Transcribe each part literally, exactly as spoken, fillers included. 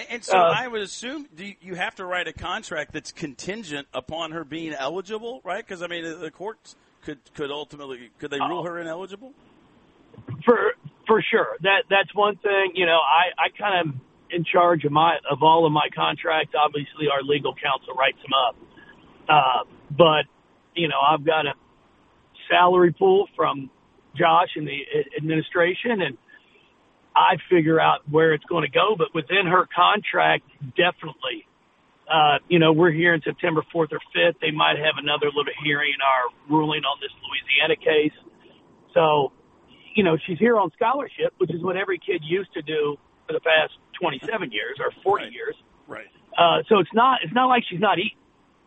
And so uh, I would assume do you, you have to write a contract that's contingent upon her being eligible, right? Because, I mean, the courts could, could ultimately – could they rule her ineligible? For for sure. That That's one thing. You know, I, I kind of in charge of my of all of my contracts. Obviously, our legal counsel writes them up. Uh, but, you know, I've got a salary pool from Josh and the administration, and I figure out where it's going to go. But within her contract, definitely, uh, you know, we're here in September fourth or fifth. They might have another little hearing in our ruling on this Louisiana case. So, you know, she's here on scholarship, which is what every kid used to do for the past twenty-seven years or forty right. years. Right. Uh, so it's not, it's not like she's not eating,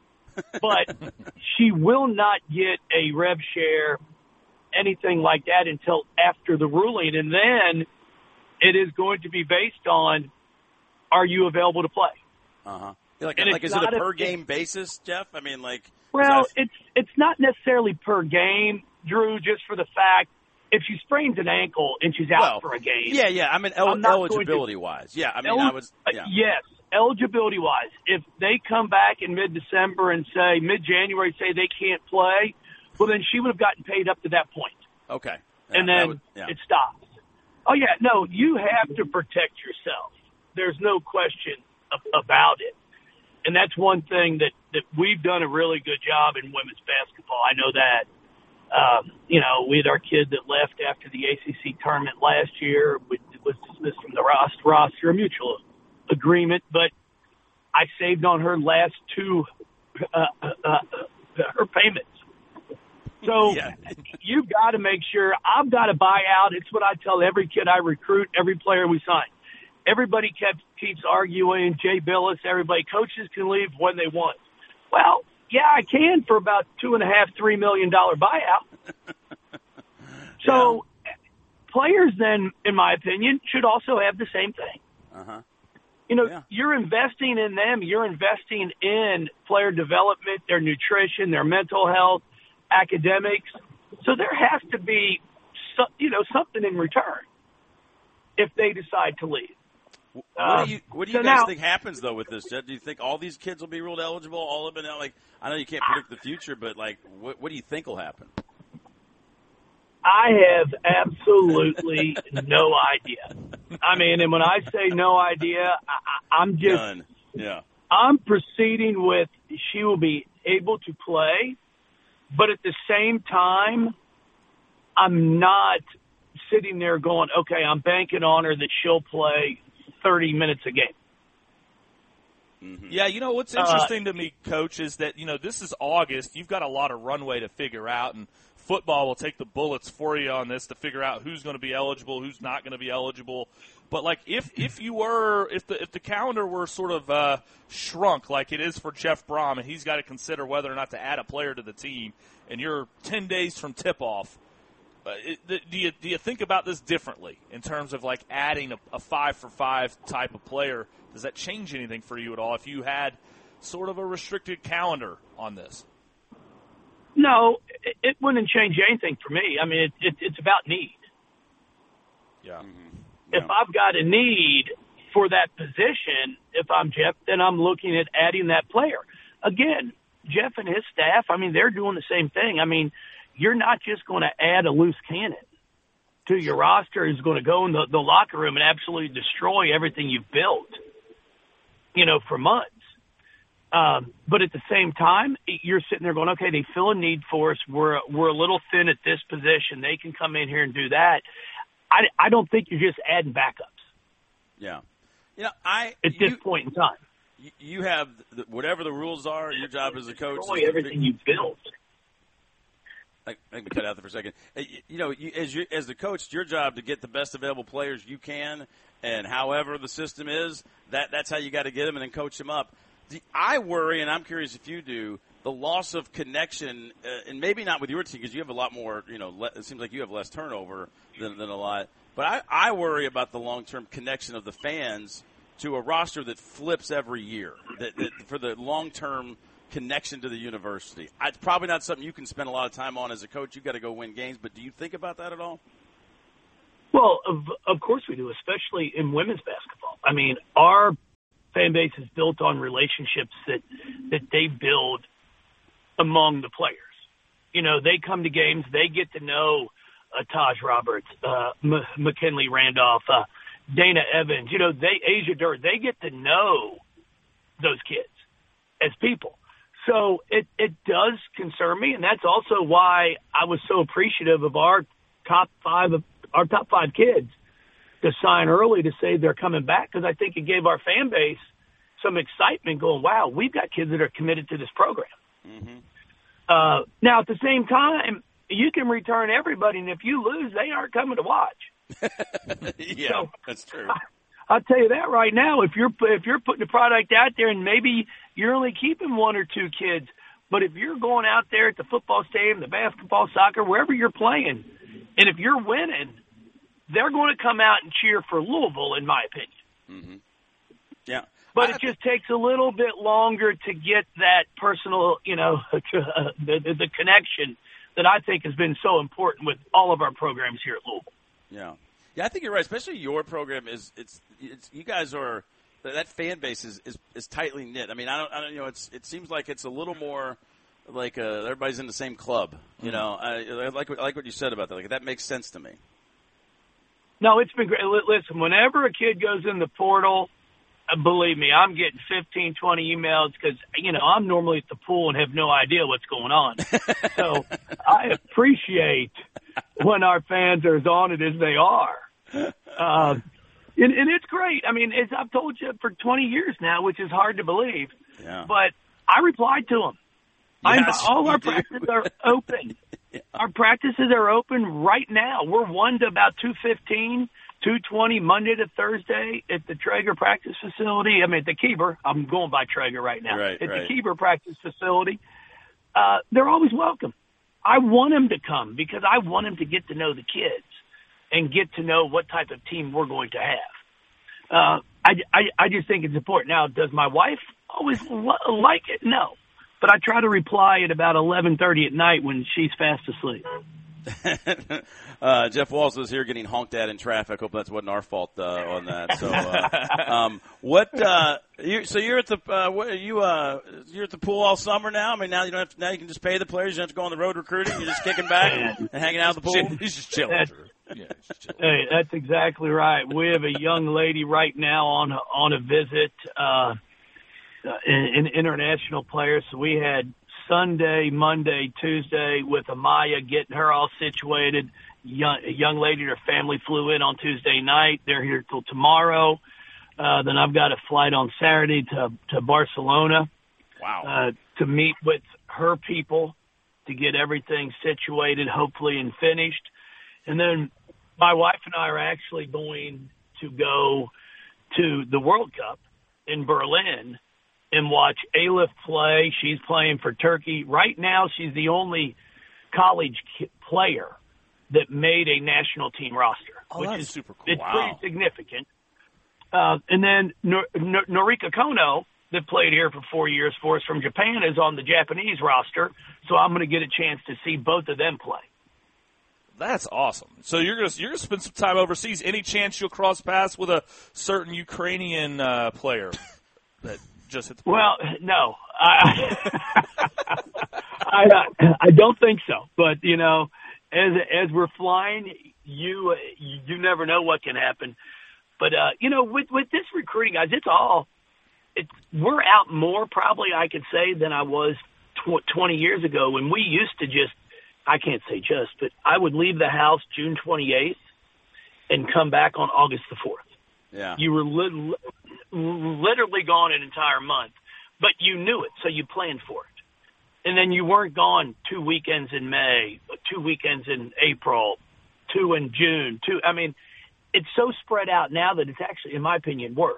but she will not get a rev share, anything like that until after the ruling. And then it is going to be based on, are you available to play? Uh-huh. Like, And like is it a per game basis, Jeff? I mean, like. Well, that... it's, it's not necessarily per game, Drew, just for the fact if she sprains an ankle and she's out well, for a game. Yeah, yeah. I mean, el- eligibility-wise. Yeah, I mean, El- I was. Yeah. Uh, yes, eligibility-wise. If they come back in mid-December and say, mid-January, say they can't play, well, then she would have gotten paid up to that point. Okay. Yeah, and then would, yeah. it stops. Oh, yeah, no, you have to protect yourself. There's no question about it. And that's one thing that, that we've done a really good job in women's basketball. I know that. Um, you know, we had our kid that left after the A C C tournament last year, which was dismissed from the roster, roster, a mutual agreement, but I saved on her last two, uh, uh, uh, her payments. So yeah. you've got to make sure I've got to buy out. It's what I tell every kid I recruit, every player we sign. Everybody kept, keeps arguing, Jay Billis, everybody, coaches can leave when they want. Well, yeah, I can for about two and a half, three million dollar buyout. So yeah. Players then, in my opinion, should also have the same thing. Uh-huh. You know, yeah. you're investing in them. You're investing in player development, their nutrition, their mental health, academics. So there has to be, you know, something in return if they decide to leave. What do you, what do you so guys now, think happens, though, with this, Jed? Do you think all these kids will be ruled eligible? All of them? Like, I know you can't predict the future, but, like, what, what do you think will happen? I have absolutely no idea. I mean, and when I say no idea, I, I'm just None. Yeah. I'm proceeding with she will be able to play, but at the same time, I'm not sitting there going, okay, I'm banking on her that she'll play thirty minutes a game. Mm-hmm. Yeah, you know, what's interesting uh, to me, Coach, is that, you know, this is August. You've got a lot of runway to figure out, and football will take the bullets for you on this to figure out who's going to be eligible, who's not going to be eligible. But, like, if if you were, if the if the calendar were sort of uh, shrunk like it is for Jeff Brom, and he's got to consider whether or not to add a player to the team, and you're ten days from tip-off, uh, it, do you do you think about this differently in terms of, like, adding a, a five-for-five type of player? Does that change anything for you at all if you had sort of a restricted calendar on this? No, it, it wouldn't change anything for me. I mean, it, it, it's about need. Yeah. Mm-hmm. If yeah. I've got a need for that position, if I'm Jeff, then I'm looking at adding that player. Again, Jeff and his staff, I mean, they're doing the same thing. I mean, you're not just going to add a loose cannon to your roster who's going to go in the, the locker room and absolutely destroy everything you've built, you know, for months. Um, but at the same time, you're sitting there going, okay, they fill a need for us. We're, we're a little thin at this position. They can come in here and do that. I, I don't think you're just adding backups. Yeah. You know, I at you, this point in time. You have, the, whatever the rules are, your job as a coach. Destroy everything you built. I, I can cut out there for a second. You know, you, as you, as the coach, it's your job to get the best available players you can, and however the system is, that that's how you got to get them and then coach them up. The, I worry, and I'm curious if you do, the loss of connection, uh, and maybe not with your team because you have a lot more, you know, le- it seems like you have less turnover than, than a lot. But I, I worry about the long-term connection of the fans to a roster that flips every year, that, that for the long-term connection to the university. It's probably not something you can spend a lot of time on as a coach. You've got to go win games, but do you think about that at all? Well, of, of course we do, especially in women's basketball. I mean, our fan base is built on relationships that, that they build among the players. You know, they come to games, they get to know uh, Taj Roberts, uh, M- McKinley Randolph, uh, Dana Evans, you know, they, Asia Durr, they get to know those kids as people. So it, it does concern me, and that's also why I was so appreciative of our top five, our top five kids to sign early to say they're coming back, because I think it gave our fan base some excitement going, wow, we've got kids that are committed to this program. Mm-hmm. Uh, now, at the same time, you can return everybody, and if you lose, they aren't coming to watch. yeah, so, that's true. I, I'll tell you that right now. If you're if you're putting the product out there, and maybe you're only keeping one or two kids, but if you're going out there at the football stadium, the basketball, soccer, wherever you're playing, and if you're winning, they're going to come out and cheer for Louisville, in my opinion. Mm-hmm. Yeah. But it just takes a little bit longer to get that personal, you know, the, the connection that I think has been so important with all of our programs here at Louisville. Yeah. Yeah, I think you're right. Especially your program is it's it's you guys are that fan base is, is, is tightly knit. I mean, I don't I don't you know it's it seems like it's a little more like uh, everybody's in the same club. You mm-hmm. know, I, I like I like what you said about that. Like that makes sense to me. No, it's been great. Listen, whenever a kid goes in the portal, believe me, I'm getting fifteen, twenty emails because, you know, I'm normally at the pool and have no idea what's going on. So I appreciate when our fans are as on it as they are. Uh, and, and it's great. I mean, as I've told you for twenty years now, which is hard to believe, yeah. but I replied to them. Yes, I'm, all our practices are open. yeah. Our practices are open right now. We're one to about two fifteen. two twenty Monday to Thursday at the Traeger practice facility. I mean, at the Keeber. I'm going by Traeger right now. Right, at right. the Keeber practice facility. Uh, they're always welcome. I want them to come because I want them to get to know the kids and get to know what type of team we're going to have. Uh, I, I, I just think it's important. Now, does my wife always lo- like it? No. But I try to reply at about eleven thirty at night when she's fast asleep. uh, Jeff Walls is here getting honked at in traffic. Hope that wasn't our fault uh, on that. So, uh, um, what? Uh, you, so you're at the uh, what, you uh, you're at the pool all summer now. I mean, now you don't have to, now you can just pay the players. You don't have to go on the road recruiting. You're just kicking back and hanging out at the pool. He's just chilling. That's, yeah, he's just chilling. Hey, that's exactly right. We have a young lady right now on on a visit, uh, an, an international player. So we had Sunday, Monday, Tuesday with Amaya, getting her all situated. Young, a young lady and her family flew in on Tuesday night. They're here till tomorrow. Uh, then I've got a flight on Saturday to, to Barcelona. Wow. Uh, to meet with her people to get everything situated, hopefully, and finished. And then my wife and I are actually going to go to the World Cup in Berlin and watch Alif play. She's playing for Turkey. Right now, she's the only college player that made a national team roster, oh, which that's is super cool. It's Wow. pretty significant. Uh, and then Nor- Nor- Norika Kono, that played here for four years for us from Japan, is on the Japanese roster. So I'm going to get a chance to see both of them play. That's awesome. So you're gonna you're gonna spend some time overseas. Any chance you'll cross paths with a certain Ukrainian uh, player that just hit the Well, no, I, I, I don't think so. But you know, as as we're flying, you you never know what can happen. But uh, you know, with with this recruiting, guys, it's all it's we're out more probably I could say than I was tw- twenty years ago when we used to just I can't say just, but I would leave the house June twenty-eighth and come back on August the fourth. Yeah. You were li- literally gone an entire month, but you knew it, so you planned for it. And then you weren't gone two weekends in May, two weekends in April, two in June. Two. I mean, it's so spread out now that it's actually, in my opinion, worse.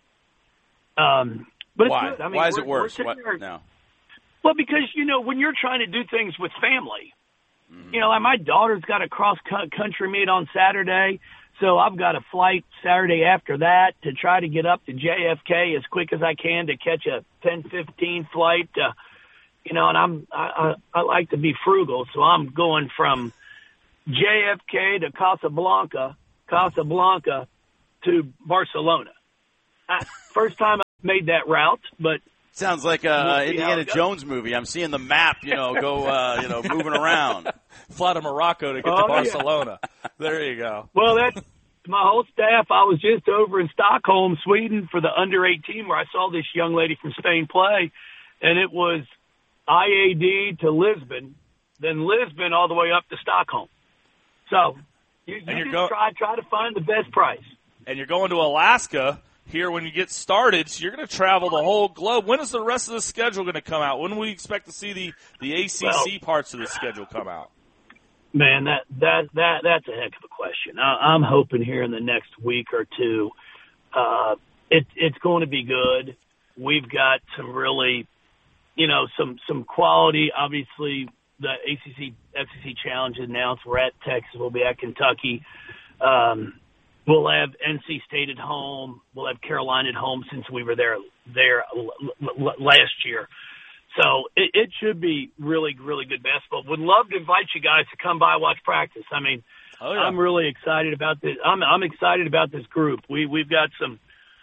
Um, but Why? It's good. I mean, Why is we're, it worse? What, What? No. Well, because, you know, when you're trying to do things with family, you know, like my daughter's got a cross-country meet on Saturday, so I've got a flight Saturday after that to try to get up to J F K as quick as I can to catch a ten fifteen flight. Uh, you know, and I'm I, I, I like to be frugal, so I'm going from J F K to Casablanca, Casablanca to Barcelona. I, first time made that route, but sounds like a we'll Indiana Jones movie. I'm seeing the map, you know, go, uh, you know, moving around. Fly to Morocco to get oh, to Barcelona. Yeah. There you go. Well, that's my whole staff. I was just over in Stockholm, Sweden, for the under eighteen, where I saw this young lady from Spain play, and it was I A D to Lisbon, then Lisbon all the way up to Stockholm. So you, you just go- try try to find the best price. And you're going to Alaska here when you get started, so you're going to travel the whole globe. When is the rest of the schedule going to come out? When do we expect to see the, the A C C well, parts of the schedule come out? Man, that, that, that that's a heck of a question. I, I'm hoping here in the next week or two, uh, it, it's going to be good. We've got some really, you know, some, some quality. Obviously, the A C C, F C C Challenge is announced. We're at Texas. We'll be at Kentucky. Um, we'll have N C State at home. We'll have Carolina at home since we were there there l- l- last year. So it, it should be really, really good basketball. Would love to invite you guys to come by, watch practice. I mean, oh, yeah. I'm really excited about this. I'm, I'm excited about this group. We, we've got some,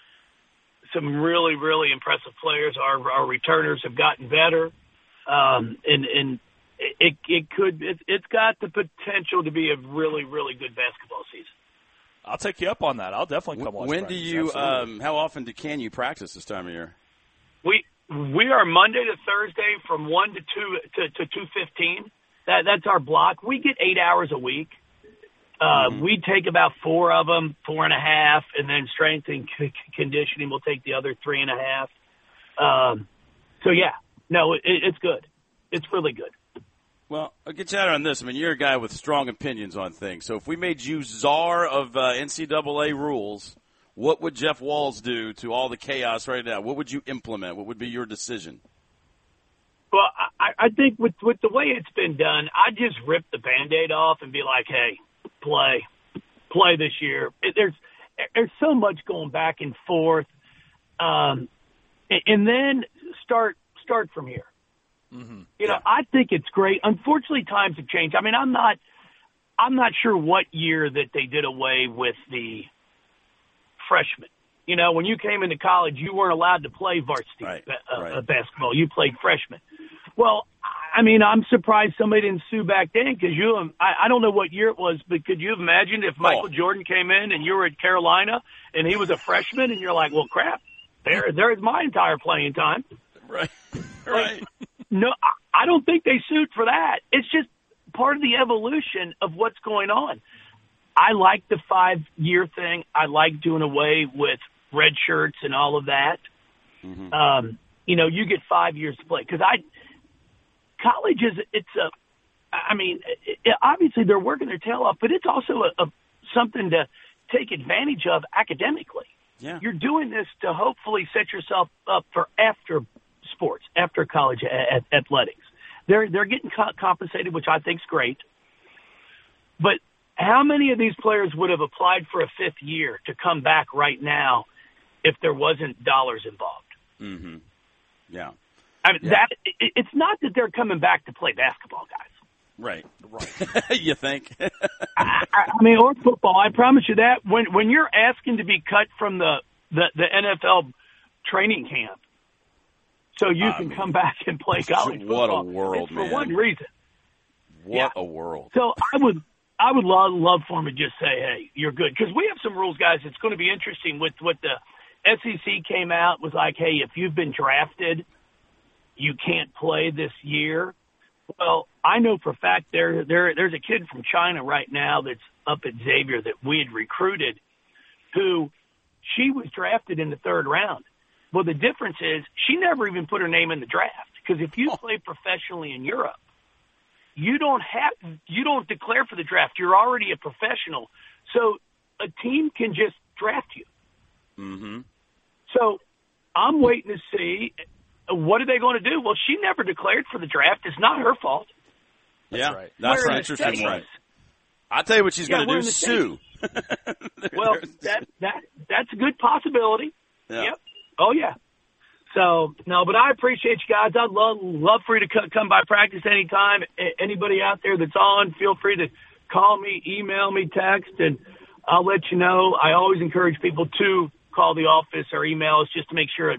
some really, really impressive players. Our, our returners have gotten better. Um, and, and it, it could, it, it's got the potential to be a really, really good basketball season. I'll take you up on that. I'll definitely come watch When practice. do you, um, how often do, can you practice this time of year? We, We are Monday to Thursday from one to two to, to two fifteen. That that's our block. We get eight hours a week. Uh, mm-hmm. We take about four of them, four and a half, and then strength and c- conditioning will take the other three and a half. Um, so yeah, no, it, it's good. It's really good. Well, I'll get you out on this. I mean, you're a guy with strong opinions on things. So if we made you czar of uh, N C double A rules, what would Jeff Walz do to all the chaos right now? What would you implement? What would be your decision? Well, I, I think with, with the way it's been done, I just rip the Band-Aid off and be like, hey, play. Play this year. It, there's there's so much going back and forth. Um, and, and then start start from here. Mm-hmm. You know, yeah. I think it's great. Unfortunately, times have changed. I mean, I'm not I'm not sure what year that they did away with the – freshman. You know, when you came into college, you weren't allowed to play varsity right, uh, right. basketball. You played freshman. Well, I mean, I'm surprised somebody didn't sue back then because you, I, I don't know what year it was, but could you have imagined if Michael oh. Jordan came in and you were at Carolina and he was a freshman and you're like, well, crap, there, there's my entire playing time. Right, right. Like, no, I, I don't think they sued for that. It's just part of the evolution of what's going on. I like the five-year thing. I like doing away with red shirts and all of that. Mm-hmm. Um, you know, you get five years to play. Because I, college is, it's a, I mean, it, obviously they're working their tail off, but it's also a, a something to take advantage of academically. Yeah. You're doing this to hopefully set yourself up for after sports, after college a- a- athletics. They're, they're getting co- compensated, which I think is great. But how many of these players would have applied for a fifth year to come back right now if there wasn't dollars involved? Mm-hmm. Yeah. I mean, yeah. that it, it's not that they're coming back to play basketball, guys. Right. Right. You think? I, I mean, or football. I promise you that when when you're asking to be cut from the the, the N F L training camp, so you I can mean, come back and play college what football. What a world, it's for man! one reason. What yeah. a world! So I would. I would love, love for him to just say, hey, you're good. Because we have some rules, guys. It's going to be interesting with what the S E C came out was like, hey, if you've been drafted, you can't play this year. Well, I know for a fact there, there there's a kid from China right now that's up at Xavier that we had recruited who she was drafted in the third round. Well, the difference is she never even put her name in the draft because if you play professionally in Europe, You don't have, you don't declare for the draft. You're already a professional. So a team can just draft you. Mm-hmm. So I'm waiting to see what are they going to do? Well, she never declared for the draft. It's not her fault. That's yeah, right. That's an interesting one. I'll tell you what she's yeah, going to do, sue. Well, that, that, that's a good possibility. Yeah. Yep. Oh, yeah. So, no, but I appreciate you guys. I'd love love for you to come by practice anytime. Anybody out there that's on, feel free to call me, email me, text, and I'll let you know. I always encourage people to call the office or email us just to make sure